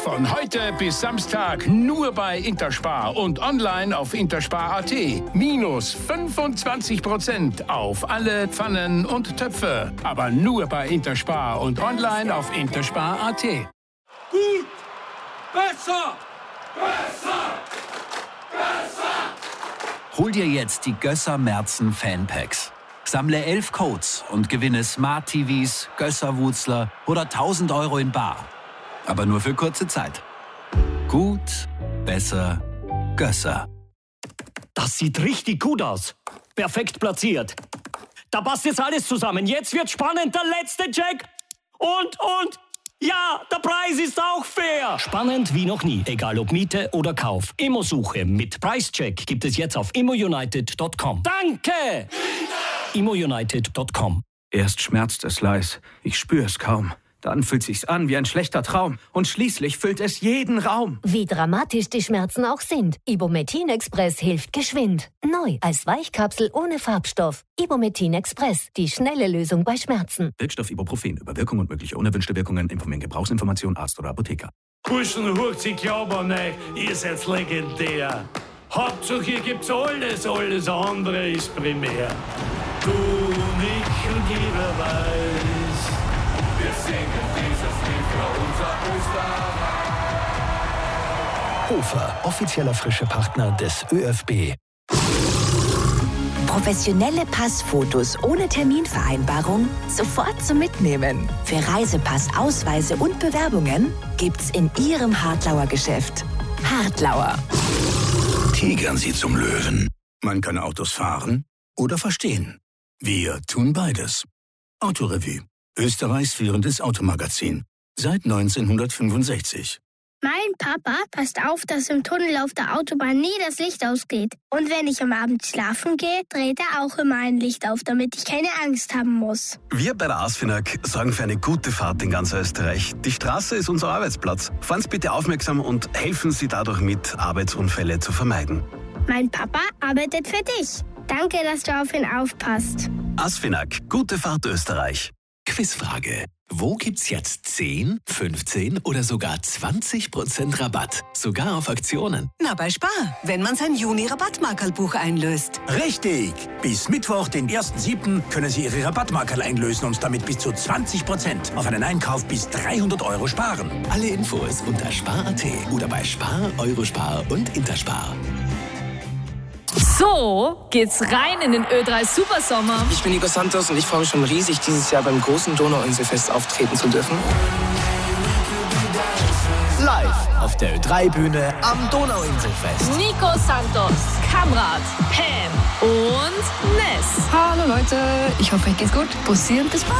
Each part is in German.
Von heute bis Samstag nur bei Interspar und online auf interspar.at. Minus 25% auf alle Pfannen und Töpfe. Aber nur bei Interspar und online auf interspar.at. Gut! Besser! Besser! Besser! Hol dir jetzt die Gösser Merzen Fanpacks. Sammle 11 Codes und gewinne Smart TVs, Gösser-Wutzler oder 1.000 € in bar. Aber nur für kurze Zeit. Gut, besser, Gösser. Das sieht richtig gut aus. Perfekt platziert. Da passt jetzt alles zusammen. Jetzt wird spannend. Der letzte Check. Und. Ja, der Preis ist auch fair. Spannend wie noch nie. Egal ob Miete oder Kauf. Immo-Suche mit Preischeck gibt es jetzt auf immounited.com. Danke! immounited.com. Erst schmerzt es leis. Ich spüre es kaum. Dann fühlt sich's an wie ein schlechter Traum. Und schließlich füllt es jeden Raum. Wie dramatisch die Schmerzen auch sind. Ibumetin Express hilft geschwind. Neu als Weichkapsel ohne Farbstoff. Ibumetin Express. Die schnelle Lösung bei Schmerzen. Wirkstoff Ibuprofen. Über Wirkung und mögliche unerwünschte Wirkungen informieren Gebrauchsinformation Arzt oder Apotheker. Burschen, hocht sich Glauben rein. Ihr seid legendär. Hauptsache, ihr gibt's alles andere ist primär. Du und ich und jeder weiß, wir singen dieses Lied für unser Österreich. Hofer, offizieller frische Partner des ÖFB. Professionelle Passfotos ohne Terminvereinbarung sofort zum Mitnehmen. Für Reisepass, Ausweise und Bewerbungen gibt's in Ihrem Hartlauer Geschäft. Hartlauer. Tigern Sie zum Löwen. Man kann Autos fahren oder verstehen. Wir tun beides. Autorevue. Österreichs führendes Automagazin. Seit 1965. Mein Papa passt auf, dass im Tunnel auf der Autobahn nie das Licht ausgeht. Und wenn ich am Abend schlafen gehe, dreht er auch immer ein Licht auf, damit ich keine Angst haben muss. Wir bei der ASFINAG sorgen für eine gute Fahrt in ganz Österreich. Die Straße ist unser Arbeitsplatz. Fahren Sie bitte aufmerksam und helfen Sie dadurch mit, Arbeitsunfälle zu vermeiden. Mein Papa arbeitet für dich. Danke, dass du auf ihn aufpasst. ASFINAG, gute Fahrt Österreich. Quizfrage. Wo gibt's jetzt 10, 15 oder sogar 20% Rabatt? Sogar auf Aktionen. Na, bei Spar, wenn man sein Juni-Rabattmarkerlbuch einlöst. Richtig! Bis Mittwoch, den 1.7. können Sie Ihre Rabattmarkerl einlösen und damit bis zu 20% auf einen Einkauf bis 300 € sparen. Alle Infos unter spar.at oder bei Spar, Eurospar und Interspar. So geht's rein in den Ö3 Supersommer. Ich bin Nico Santos und ich freue mich schon riesig, dieses Jahr beim großen Donauinselfest auftreten zu dürfen. Live auf der Ö3-Bühne am Donauinselfest. Nico Santos, Kamrat, Pam und Ness. Hallo Leute, ich hoffe, euch geht's gut. Bussi und bis bald.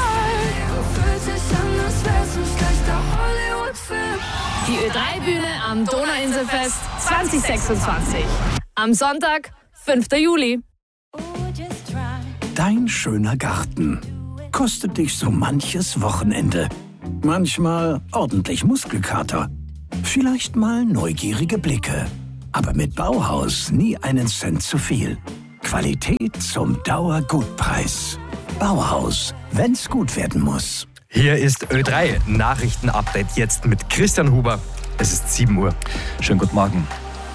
Die Ö3-Bühne am Donauinselfest 2026. Am Sonntag, 5. Juli. Dein schöner Garten kostet dich so manches Wochenende. Manchmal ordentlich Muskelkater. Vielleicht mal neugierige Blicke. Aber mit Bauhaus nie einen Cent zu viel. Qualität zum Dauergutpreis. Bauhaus, wenn's gut werden muss. Hier ist Ö3 Nachrichten-Update jetzt mit Christian Huber. Es ist 7 Uhr. Schönen guten Morgen.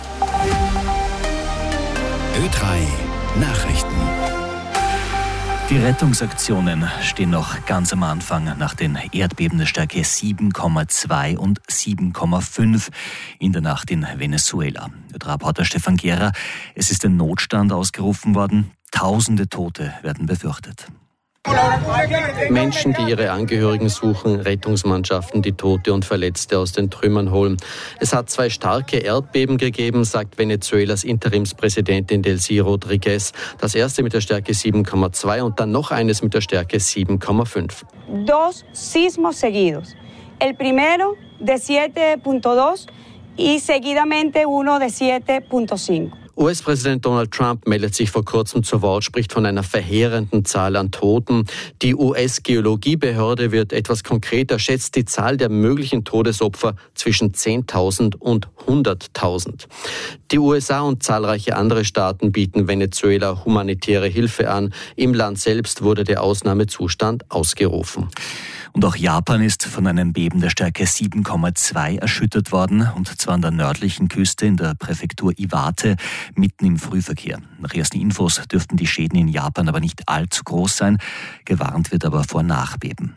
Ö3 Nachrichten. Die Rettungsaktionen stehen noch ganz am Anfang nach den Erdbeben der Stärke 7,2 und 7,5 in der Nacht in Venezuela. Reporter Stefan Gera, es ist ein Notstand ausgerufen worden. Tausende Tote werden befürchtet. Menschen, die ihre Angehörigen suchen, Rettungsmannschaften, die Tote und Verletzte aus den Trümmern holen. Es hat 2 starke Erdbeben gegeben, sagt Venezuelas Interimspräsidentin Delcy Rodriguez. Das erste mit der Stärke 7,2 und dann noch eines mit der Stärke 7,5. Dos sismos seguidos. El primero de 7.2 y seguidamente uno de 7.5. US-Präsident Donald Trump meldet sich vor kurzem zu Wort, spricht von einer verheerenden Zahl an Toten. Die US-Geologiebehörde wird etwas konkreter, schätzt die Zahl der möglichen Todesopfer zwischen 10.000 und 100.000. Die USA und zahlreiche andere Staaten bieten Venezuela humanitäre Hilfe an. Im Land selbst wurde der Ausnahmezustand ausgerufen. Und auch Japan ist von einem Beben der Stärke 7,2 erschüttert worden, und zwar an der nördlichen Küste in der Präfektur Iwate, mitten im Frühverkehr. Nach ersten Infos dürften die Schäden in Japan aber nicht allzu groß sein. Gewarnt wird aber vor Nachbeben.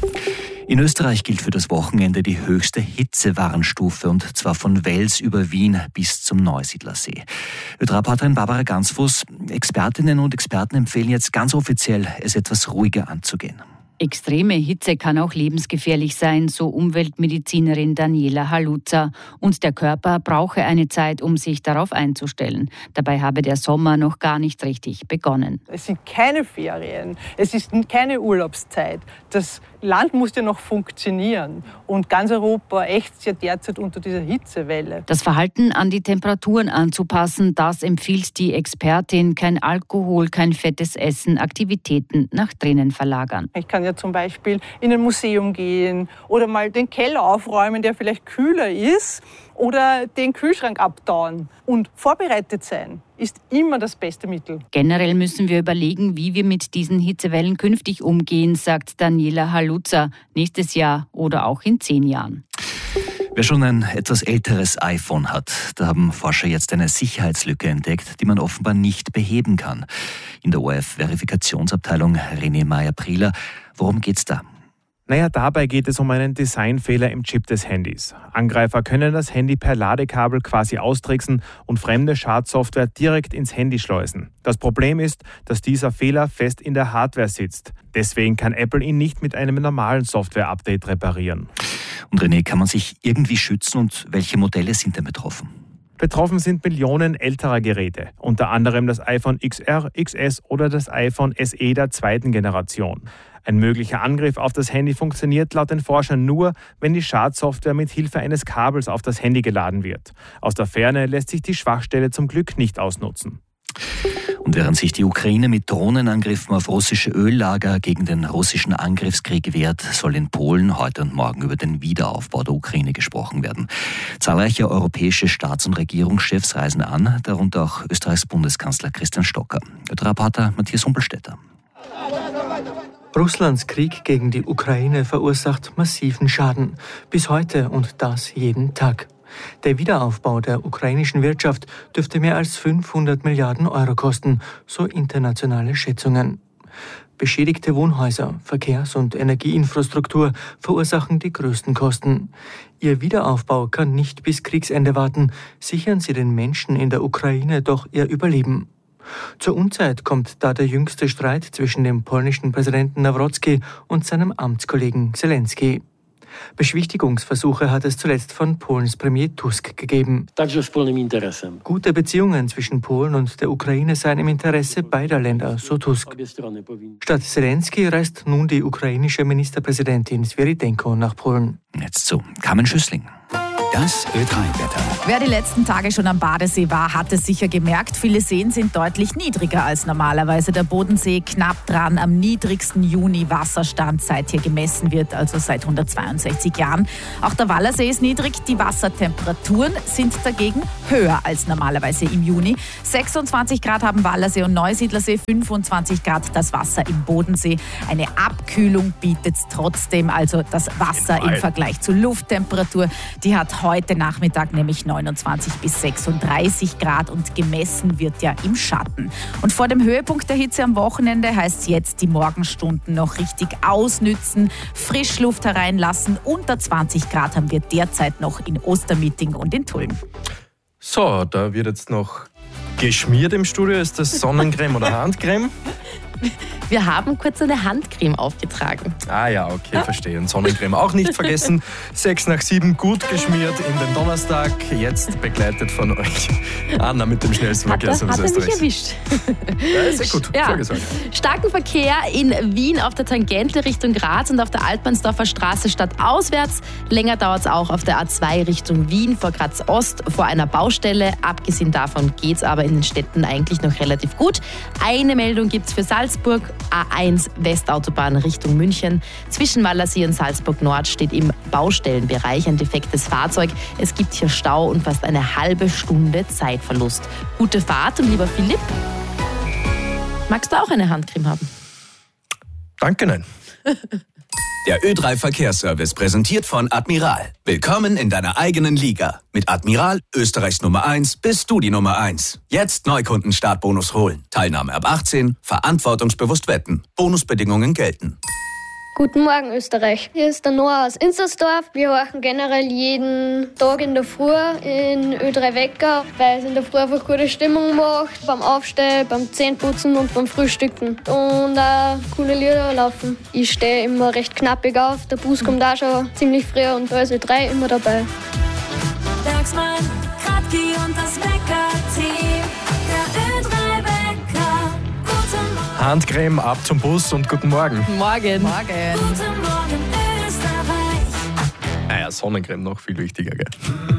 In Österreich gilt für das Wochenende die höchste Hitzewarnstufe, und zwar von Wels über Wien bis zum Neusiedlersee. Reporterin Barbara Gansfuß, Expertinnen und Experten empfehlen jetzt ganz offiziell, es etwas ruhiger anzugehen. Extreme Hitze kann auch lebensgefährlich sein, so Umweltmedizinerin Daniela Haluza. Und der Körper brauche eine Zeit, um sich darauf einzustellen. Dabei habe der Sommer noch gar nicht richtig begonnen. Es sind keine Ferien, es ist keine Urlaubszeit. Das Land muss ja noch funktionieren. Und ganz Europa ächzt ja derzeit unter dieser Hitzewelle. Das Verhalten an die Temperaturen anzupassen, das empfiehlt die Expertin. Kein Alkohol, kein fettes Essen, Aktivitäten nach drinnen verlagern. Ich kann ja zum Beispiel in ein Museum gehen oder mal den Keller aufräumen, der vielleicht kühler ist, oder den Kühlschrank abtauen. Und vorbereitet sein ist immer das beste Mittel. Generell müssen wir überlegen, wie wir mit diesen Hitzewellen künftig umgehen, sagt Daniela Haluza. Nächstes Jahr oder auch in 10 Jahren. Wer schon ein etwas älteres iPhone hat, da haben Forscher jetzt eine Sicherheitslücke entdeckt, die man offenbar nicht beheben kann. In der ORF-Verifikationsabteilung René Meyer-Prieler. Worum geht's da? Naja, dabei geht es um einen Designfehler im Chip des Handys. Angreifer können das Handy per Ladekabel quasi austricksen und fremde Schadsoftware direkt ins Handy schleusen. Das Problem ist, dass dieser Fehler fest in der Hardware sitzt. Deswegen kann Apple ihn nicht mit einem normalen Software-Update reparieren. Und René, kann man sich irgendwie schützen, und welche Modelle sind denn betroffen? Betroffen sind Millionen älterer Geräte, unter anderem das iPhone XR, XS oder das iPhone SE der 2. Generation. Ein möglicher Angriff auf das Handy funktioniert laut den Forschern nur, wenn die Schadsoftware mit Hilfe eines Kabels auf das Handy geladen wird. Aus der Ferne lässt sich die Schwachstelle zum Glück nicht ausnutzen. Und während sich die Ukraine mit Drohnenangriffen auf russische Öllager gegen den russischen Angriffskrieg wehrt, soll in Polen heute und morgen über den Wiederaufbau der Ukraine gesprochen werden. Zahlreiche europäische Staats- und Regierungschefs reisen an, darunter auch Österreichs Bundeskanzler Christian Stocker. Der Reporter Matthias Humpelstädter. Russlands Krieg gegen die Ukraine verursacht massiven Schaden. Bis heute, und das jeden Tag. Der Wiederaufbau der ukrainischen Wirtschaft dürfte mehr als 500 Milliarden Euro kosten, so internationale Schätzungen. Beschädigte Wohnhäuser, Verkehrs- und Energieinfrastruktur verursachen die größten Kosten. Ihr Wiederaufbau kann nicht bis Kriegsende warten. Sichern Sie den Menschen in der Ukraine doch ihr Überleben. Zur Unzeit kommt da der jüngste Streit zwischen dem polnischen Präsidenten Nawrocki und seinem Amtskollegen Zelensky. Beschwichtigungsversuche hat es zuletzt von Polens Premier Tusk gegeben. Gute Beziehungen zwischen Polen und der Ukraine seien im Interesse beider Länder, so Tusk. Statt Zelensky reist nun die ukrainische Ministerpräsidentin Sviridenko nach Polen. Jetzt zu Carmen Schüssling. Das Ö3-Wetter. Wer die letzten Tage schon am Badesee war, hat es sicher gemerkt. Viele Seen sind deutlich niedriger als normalerweise. Der Bodensee knapp dran am niedrigsten Juni-Wasserstand, seit hier gemessen wird, also seit 162 Jahren. Auch der Wallersee ist niedrig. Die Wassertemperaturen sind dagegen höher als normalerweise im Juni. 26 Grad haben Wallersee und Neusiedlersee, 25 Grad das Wasser im Bodensee. Eine Abkühlung bietet es trotzdem, also das Wasser im Vergleich zur Lufttemperatur. Die hat heute Nachmittag nämlich 29 bis 36 Grad und gemessen wird ja im Schatten. Und vor dem Höhepunkt der Hitze am Wochenende heißt es jetzt die Morgenstunden noch richtig ausnützen, Frischluft hereinlassen. Unter 20 Grad haben wir derzeit noch in Ostermeeting und in Tulln. So, da wird jetzt noch geschmiert im Studio. Ist das Sonnencreme oder Handcreme? Wir haben kurz eine Handcreme aufgetragen. Ah ja, okay, verstehe. Und Sonnencreme auch nicht vergessen. 6 nach 7, gut geschmiert in den Donnerstag. Jetzt begleitet von euch Anna mit dem schnellsten Verkehrsservice Österreichs. Hat er mich erwischt. Ja, sehr gut. Ja. Vorgesagt. Starken Verkehr in Wien auf der Tangente Richtung Graz und auf der Altmannsdorfer Straße stadtauswärts. Länger dauert es auch auf der A2 Richtung Wien vor Graz Ost vor einer Baustelle. Abgesehen davon geht es aber in den Städten eigentlich noch relativ gut. Eine Meldung gibt es für Salzburg. A1 Westautobahn Richtung München. Zwischen Wallersee und Salzburg Nord steht im Baustellenbereich ein defektes Fahrzeug. Es gibt hier Stau und fast eine halbe Stunde Zeitverlust. Gute Fahrt und lieber Philipp, magst du auch eine Handcreme haben? Danke, nein. Der Ö3 Verkehrsservice präsentiert von Admiral. Willkommen in deiner eigenen Liga. Mit Admiral, Österreichs Nummer 1, bist du die Nummer 1. Jetzt Neukunden-Startbonus holen. Teilnahme ab 18, verantwortungsbewusst wetten. Bonusbedingungen gelten. Guten Morgen, Österreich. Hier ist der Noah aus Inzersdorf. Wir horchen generell jeden Tag in der Früh in Ö3 Wecker, weil es in der Früh einfach gute Stimmung macht. Beim Aufstehen, beim Zähneputzen und beim Frühstücken. Und auch coole Lieder laufen. Ich stehe immer recht knappig auf. Der Bus kommt auch schon ziemlich früh und da ist Ö3 immer dabei. Bergsmann, Kratki und das Wecker-Team. Der Ö3-Wecker. Guten Morgen. Handcreme ab zum Bus und guten Morgen. Morgen. Guten Morgen, Österreich. Naja, Sonnencreme noch viel wichtiger, gell?